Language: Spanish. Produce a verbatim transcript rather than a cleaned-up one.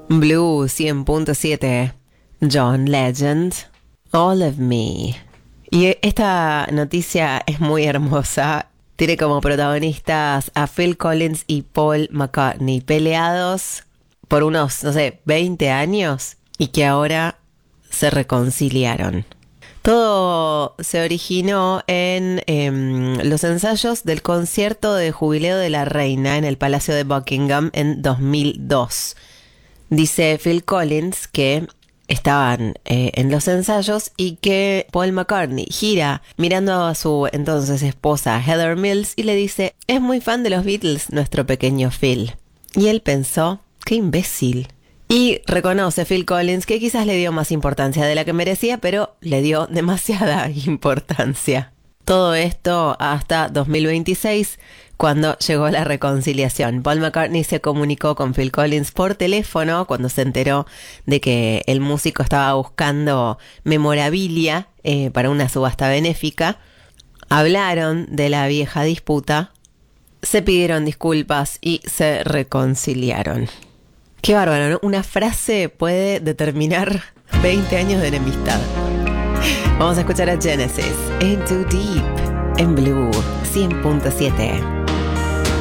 Blue cien punto siete, John Legend, All of Me. Y esta noticia es muy hermosa. Tiene como protagonistas a Phil Collins y Paul McCartney, peleados por unos, no sé, veinte años y que ahora se reconciliaron. Todo se originó en eh, los ensayos del concierto de jubileo de la reina en el Palacio de Buckingham en dos mil dos. Dice Phil Collins que estaban eh, en los ensayos y que Paul McCartney gira mirando a su entonces esposa Heather Mills y le dice: es muy fan de los Beatles, nuestro pequeño Phil. Y él pensó: qué imbécil. Y reconoce Phil Collins que quizás le dio más importancia de la que merecía, pero le dio demasiada importancia. Todo esto hasta dos mil veintiséis, cuando llegó la reconciliación. Paul McCartney se comunicó con Phil Collins por teléfono cuando se enteró de que el músico estaba buscando memorabilia eh, para una subasta benéfica. Hablaron de la vieja disputa, se pidieron disculpas y se reconciliaron. Qué bárbaro, ¿no? Una frase puede determinar veinte años de enemistad. Vamos a escuchar a Genesis, In Too Deep, en Blue cien punto siete.